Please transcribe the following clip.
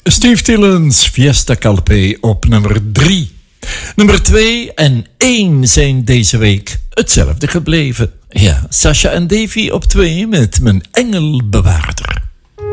Steve Tillens, Fiesta Calpe op nummer 3. Nummer 2 en 1 zijn deze week hetzelfde gebleven. Ja, Sasha en Davy op 2 met Mijn Engelbewaarder.